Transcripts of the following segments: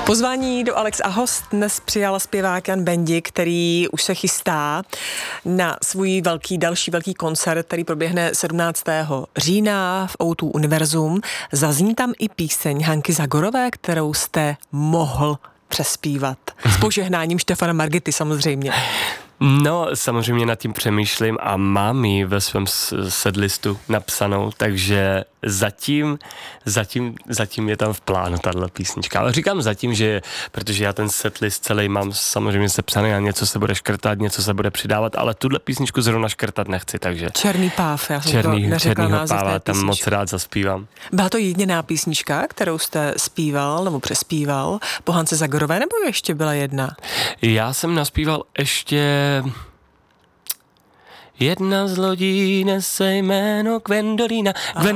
Pozvání do Alex a host dnes přijal zpěvák Jan Bendik, který už se chystá na svůj další velký koncert, který proběhne 17. října v O2 Univerzum. Zazní tam i píseň Hanky Zagorové, kterou jste mohl přespívat. S požehnáním Štefana Margity samozřejmě. No, samozřejmě nad tím přemýšlím a mám ji ve svém setlistu napsanou, takže zatím je tam v plánu tahle písnička. Ale říkám zatím, že protože já ten setlist celý mám samozřejmě sepsaný a něco se bude škrtat, něco se bude přidávat, ale tuhle písničku zrovna škrtat nechci, takže... Černý páv, já jsem to neřekla název té páva, tam písničky. moc rád zaspívám. Byla to jediná písnička, kterou jste zpíval nebo přespíval po Hance Zagorové, nebo ještě byla jedna? Já jsem naspíval ještě... Jedna z lodí nese jméno Gwendolína.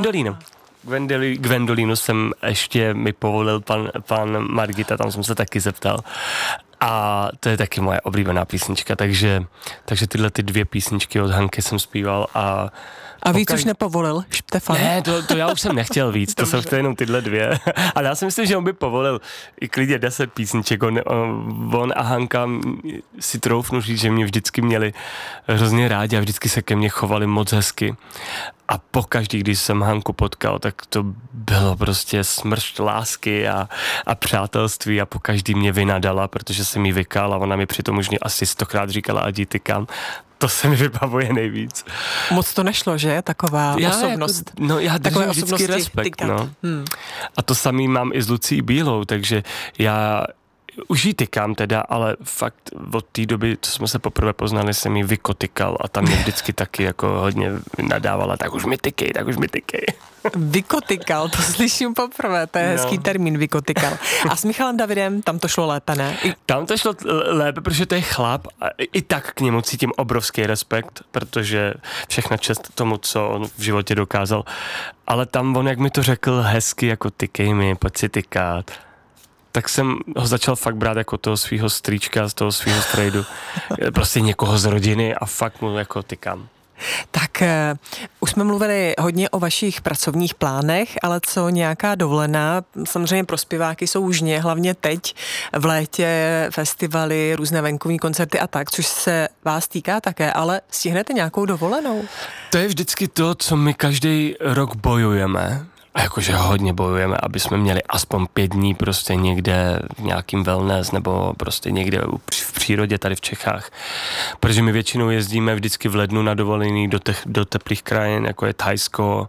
Gwendolínu jsem ještě mi povolil pan Margita, tam jsem se taky zeptal. A to je taky moje oblíbená písnička, takže tyhle ty dvě písničky od Hanky jsem zpíval a víc už nepovolil, Štefan? Ne, to já už jsem nechtěl víc, to jsou jenom tyhle dvě. Ale já si myslím, že on by povolil i klidně 10 písniček. On a Hanka si troufnu říct, že mě vždycky měli hrozně rádi a vždycky se ke mně chovali moc hezky. A pokaždý, když jsem Hanku potkal, tak to bylo prostě smršť lásky a přátelství a pokaždý mě vynadala, protože jsem jí vykal a ona mi přitom už asi 100krát říkala ať jí tykám. To se mi vybavuje nejvíc. Moc to nešlo, že? Taková osobnost. Já držím vždycky respekt. No. A to samý mám i s Lucí Bílou, takže já už jí tykám teda, ale fakt od té doby, co jsme se poprvé poznali, jsem jí vykotykal a tam mě vždycky taky jako hodně nadávala, tak už mi tykej. Vykotykal, to slyším poprvé, to je hezký termín, vykotykal. A s Michalem Davidem tam to šlo lépe, ne? Tam to šlo lépe, protože to je chlap a i tak k němu cítím obrovský respekt, protože všechna čest tomu, co on v životě dokázal, ale tam on, jak mi to řekl hezky, jako tykej mi, pojď si tykat, tak jsem ho začal fakt brát jako toho svýho strýčka, z toho svýho strejdu, prostě někoho z rodiny a fakt mu jako tykám. Tak už jsme mluvili hodně o vašich pracovních plánech, ale co nějaká dovolená? Samozřejmě pro zpěváky jsou užně, hlavně teď v létě, festivaly, různé venkovní koncerty a tak, což se vás týká také, ale stihnete nějakou dovolenou? To je vždycky to, co my každý rok bojujeme. A jakože hodně bojujeme, aby jsme měli aspoň 5 dní prostě někde v nějakým wellness nebo prostě někde v přírodě tady v Čechách. Protože my většinou jezdíme vždycky v lednu na dovolený do teplých krajin, jako je Thajsko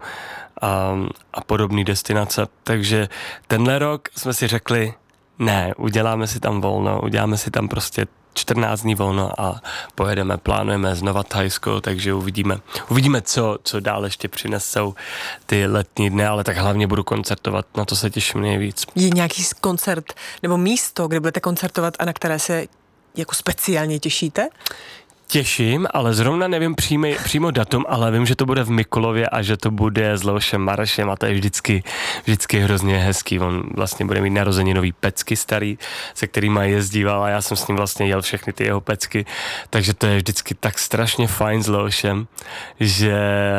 a podobné destinace. Takže tenhle rok jsme si řekli, ne, uděláme si tam volno, uděláme si tam prostě 14 dní volno a pojedeme, plánujeme znova Thajsko, takže uvidíme, co dál ještě přinesou ty letní dny, ale tak hlavně budu koncertovat, na to se těším nejvíc. Je nějaký koncert nebo místo, kde budete koncertovat a na které se jako speciálně těšíte? Těším, ale zrovna nevím přímo datum, ale vím, že to bude v Mikulově a že to bude s Leošem Marešem a to je vždycky hrozně hezký. On vlastně bude mít narozeninový pecky starý, se kterýma jezdíval a já jsem s ním vlastně jel všechny ty jeho pecky, takže to je vždycky tak strašně fajn s Leošem, že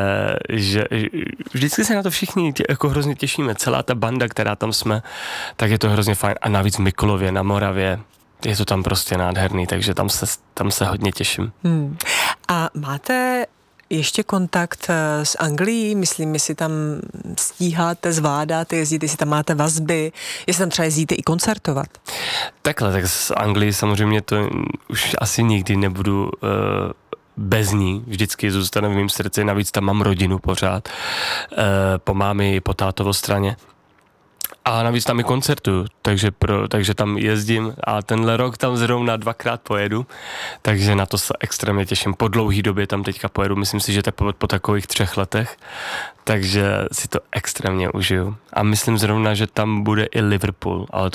vždycky se na to všichni jako hrozně těšíme. Celá ta banda, která tam jsme, tak je to hrozně fajn a navíc v Mikulově na Moravě. Je to tam prostě nádherný, takže tam se hodně těším. A máte ještě kontakt s Anglií? Myslím, jestli tam stíháte, zvládáte, jezdíte, jestli tam máte vazby, jestli tam třeba jezdíte i koncertovat? Takhle, tak s Anglií samozřejmě to už asi nikdy nebudu bez ní, vždycky zůstane v mém srdci, navíc tam mám rodinu pořád, po mámi, po tátovo straně. A navíc tam i koncertu, takže tam jezdím a tenhle rok tam zrovna 2krát pojedu, takže na to se extrémně těším. Po dlouhý době tam teďka pojedu, myslím si, že to po takových 3 letech, takže si to extrémně užiju. A myslím zrovna, že tam bude i Liverpool, ale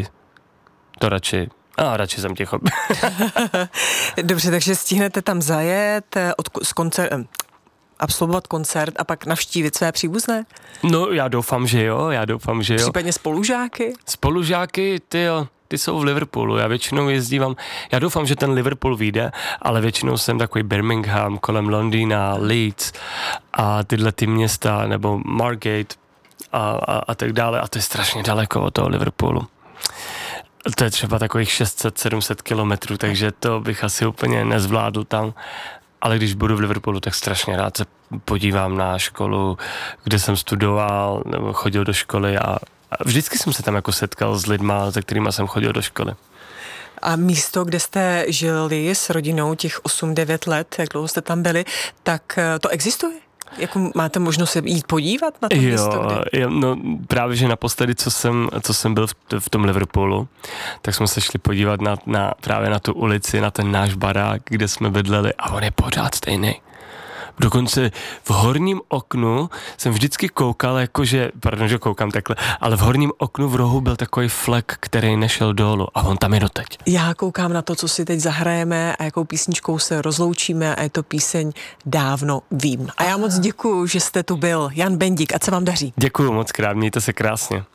radši jsem ticho. Dobře, takže stihnete tam zajet, absolvovat koncert a pak navštívit své příbuzné? No, já doufám, že jo. Případně spolužáky? Spolužáky, ty jsou v Liverpoolu, já většinou jezdívám, já doufám, že ten Liverpool vyjde, ale většinou jsem takový Birmingham, kolem Londýna, Leeds a tyhle ty města, nebo Margate a tak dále a to je strašně daleko od toho Liverpoolu. To je třeba takových 600-700 kilometrů, takže to bych asi úplně nezvládl tam. Ale když budu v Liverpoolu, tak strašně rád se podívám na školu, kde jsem studoval, nebo chodil do školy a vždycky jsem se tam jako setkal s lidma, se kterýma jsem chodil do školy. A místo, kde jste žili s rodinou těch 8-9 let, jak dlouho jste tam byli, tak to existuje? Jako máte možnost se jít podívat na to místo? Jo, no právě, že naposledy, co jsem byl v tom Liverpoolu, tak jsme se šli podívat právě na tu ulici, na ten náš barák, kde jsme bydleli a on je pořád stejný. Dokonce v horním oknu jsem vždycky koukal, jakože, pardon, že koukám takhle, ale v horním oknu v rohu byl takový flek, který nešel dolů a on tam je doteď. Já koukám na to, co si teď zahrajeme a jakou písničkou se rozloučíme a je to píseň Dávno vím. A já moc děkuju, že jste tu byl. Jan Bendik, ať se vám daří. Děkuju moc krát, mějte se krásně.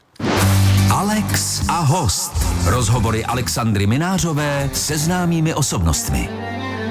Alex a host. Rozhovory Alexandry Minářové se známými osobnostmi.